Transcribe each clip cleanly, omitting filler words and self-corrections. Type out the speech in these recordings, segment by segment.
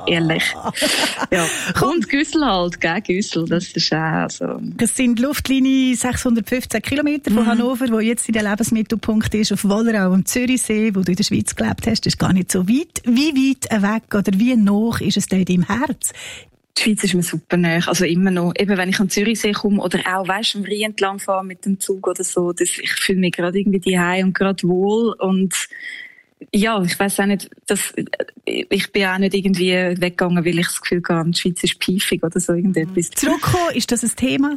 ehrlich. Ja. Und Güssel halt, gell, Güssel, das ist auch so. Das sind Luftlinie 615 Kilometer von Hannover, wo jetzt in der Lebensmittelpunkt ist, auf Wollerau am Zürichsee, wo du in der Schweiz gelebt hast. Das ist gar nicht so weit. Wie weit weg oder wie nah ist es dort im Herz? Die Schweiz ist mir super nahe, also immer noch. Eben, wenn ich am Zürichsee komme oder auch, weisst, am Rhein entlang fahre mit dem Zug oder so, ich fühle mich gerade irgendwie daheim und gerade wohl und ja, ich weiss auch nicht, ich bin auch nicht irgendwie weggegangen, weil ich das Gefühl hatte, die Schweiz ist piefig oder so irgendetwas. Zurückkommen, ist das ein Thema?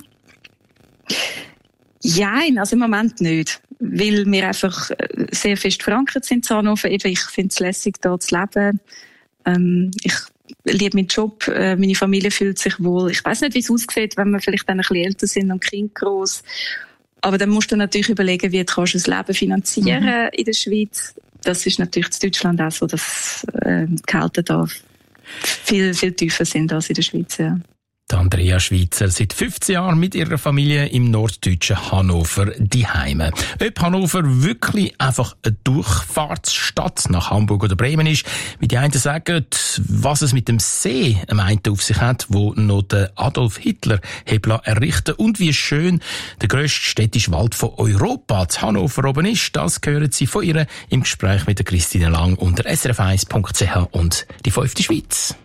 Nein, also im Moment nicht. Weil wir einfach sehr fest verankert sind in Hannover. Ich finde es lässig, hier zu leben. Ich liebe meinen Job, meine Familie fühlt sich wohl. Ich weiss nicht, wie es aussieht, wenn wir vielleicht dann ein bisschen älter sind und Kind groß. Aber dann musst du natürlich überlegen, wie du das Leben finanzieren in der Schweiz. Das ist natürlich in Deutschland auch so, dass die Gehälter da viel, viel tiefer sind als in der Schweiz. Ja. Die Andrea Schweizer, seit 15 Jahren mit ihrer Familie im norddeutschen Hannover daheim. Ob Hannover wirklich einfach eine Durchfahrtsstadt nach Hamburg oder Bremen ist, wie die einen sagen, was es mit dem See am einen auf sich hat, wo noch der Adolf Hitler errichten und wie schön der grösste städtische Wald von Europa zu Hannover oben ist, das hören Sie von ihr im Gespräch mit der Christine Lang unter srf1.ch und die 5. Schweiz.